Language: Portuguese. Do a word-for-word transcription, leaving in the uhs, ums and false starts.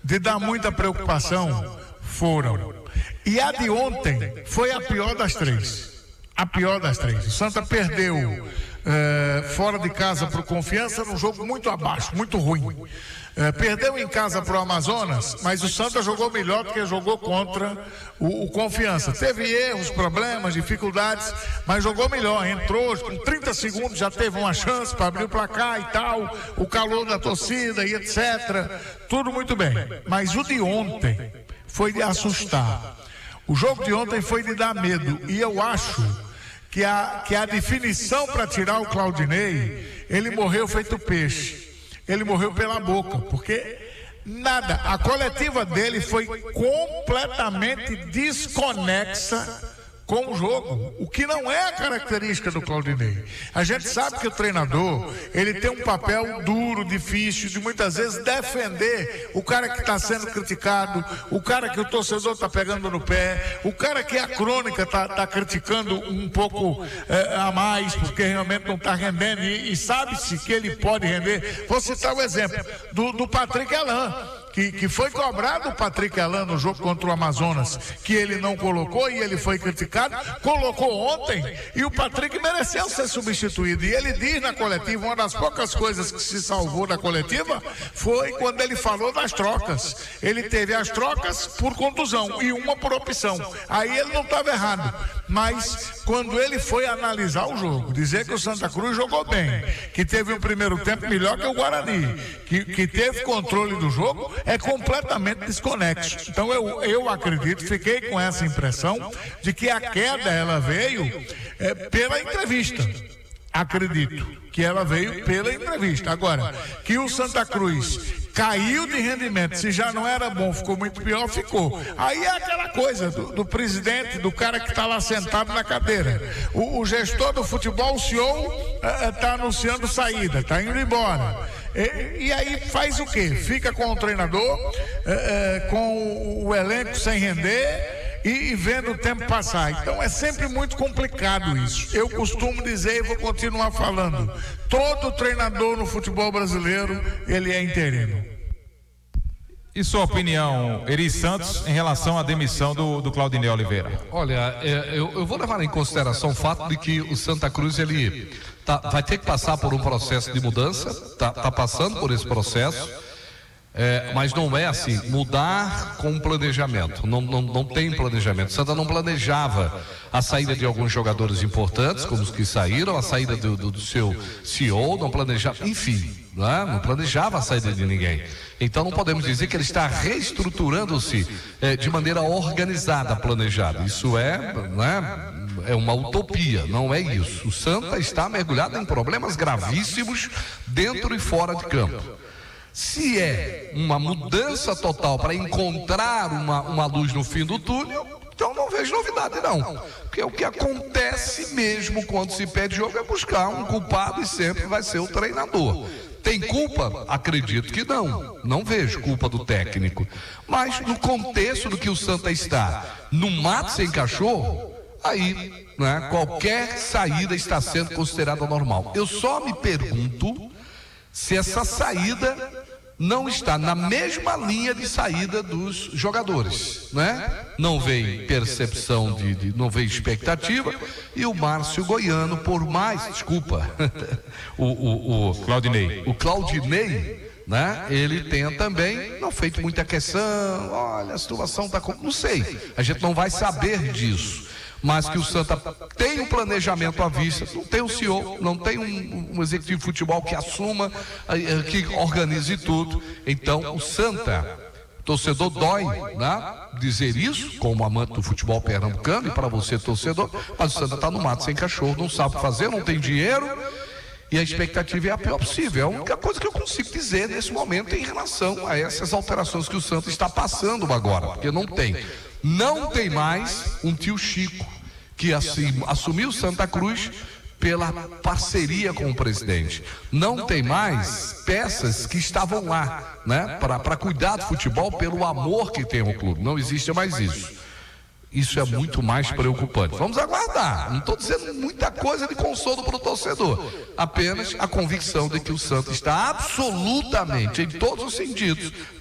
de dar muita preocupação foram. E a de ontem foi a pior das três. A pior das três. O Santa perdeu é, fora de casa para o Confiança num jogo muito abaixo, muito ruim. É, perdeu em casa para o Amazonas, mas o Santa jogou melhor do que jogou contra o, o Confiança. Teve erros, problemas, dificuldades, mas jogou melhor. Entrou com trinta segundos, já teve uma chance para abrir o placar e tal, o calor da torcida e etcétera. Tudo muito bem. Mas o de ontem foi de assustar. O jogo de ontem foi de dar medo. E eu acho que a, que a definição para tirar o Claudinei, ele morreu feito peixe. Ele morreu pela boca, porque nada, a coletiva dele foi completamente desconexa com o jogo, o que não é a característica do Claudinei. A gente sabe que o treinador, ele tem um papel duro, difícil, de muitas vezes defender o cara que está sendo criticado, o cara que o torcedor está pegando no pé, o cara que a crônica está tá criticando um pouco é, a mais, porque realmente não está rendendo, e, e sabe-se que ele pode render. Vou citar o exemplo do, do Patrick Alain, Que, que foi cobrado o Patrick Alain no jogo contra o Amazonas, que ele não colocou e ele foi criticado, colocou ontem e o Patrick mereceu ser substituído. E ele diz na coletiva, uma das poucas coisas que se salvou da coletiva foi quando ele falou das trocas. Ele teve as trocas por contusão e uma por opção. Aí ele não estava errado, mas quando ele foi analisar o jogo, dizer que o Santa Cruz jogou bem, que teve um primeiro tempo melhor que o Guarani, que, que teve controle do jogo, é completamente desconexo. Então eu, eu acredito, fiquei com essa impressão de que a queda ela veio é, pela entrevista. Acredito que ela veio pela entrevista. Agora, que o Santa Cruz caiu de rendimento, se já não era bom, ficou muito pior, ficou. Aí é aquela coisa do, do presidente, do cara que está lá sentado na cadeira. O, o gestor do futebol, o C E O, está anunciando saída, está indo embora. E, e aí faz o quê? Fica com o treinador, é, é, com o, o elenco sem render e, e vendo o tempo passar. Então é sempre muito complicado isso. Eu costumo dizer e vou continuar falando: todo treinador no futebol brasileiro, ele é interino. E sua opinião, Eri Santos, em relação à demissão do, do Claudinei Oliveira? Olha, é, eu, eu vou levar em consideração o fato de que o Santa Cruz, ele tá, vai ter que passar por um processo de mudança, tá, tá passando por esse processo, é, mas não é assim, mudar com planejamento, não, não, não tem planejamento. O Santa não planejava a saída de alguns jogadores importantes, como os que saíram, a saída do, do, do seu C E O, não planejava, enfim. Não, é? Não planejava a saída de ninguém. Então não podemos dizer que ele está reestruturando-se é, de maneira organizada, planejada. Isso é, não é, é uma utopia, não é isso. O Santa está mergulhado em problemas gravíssimos dentro e fora de campo. Se é uma mudança total para encontrar uma, uma luz no fim do túnel, então não vejo novidade não, porque o que acontece mesmo quando se pede jogo é buscar um culpado e sempre vai ser o treinador. Tem culpa? Acredito que não, não vejo culpa do técnico, mas no contexto do que o Santa está, no mato sem cachorro, aí, né, qualquer saída está sendo considerada normal. Eu só me pergunto se essa saída não está na mesma linha de saída dos jogadores, né? Não veio percepção de, de não veio expectativa, e o Márcio Goiano, por mais, desculpa, o, o, o Claudinei, o Claudinei, né? Ele tenha também não feito muita questão, olha, a situação está com, não sei, a gente não vai saber disso. Mas que o Santa tem um planejamento à vista, não tem um C E O, não tem um, um executivo de futebol que assuma, que organize tudo. Então o Santa, torcedor dói, né, dizer isso, como amante do futebol pernambucano, e para você torcedor, mas o Santa está no mato sem cachorro, não sabe fazer, não tem dinheiro, e a expectativa é a pior possível. É a única coisa que eu consigo dizer nesse momento em relação a essas alterações que o Santa está passando agora, porque não tem. Não tem mais um tio Chico que assim, assumiu Santa Cruz pela parceria com o presidente. Não tem mais peças que estavam lá, né, para cuidar do futebol pelo amor que tem o clube. Não existe mais isso. Isso é muito mais preocupante. Vamos aguardar. Não estou dizendo muita coisa de consolo para o torcedor. Apenas a convicção de que o Santa está absolutamente, em todos os sentidos,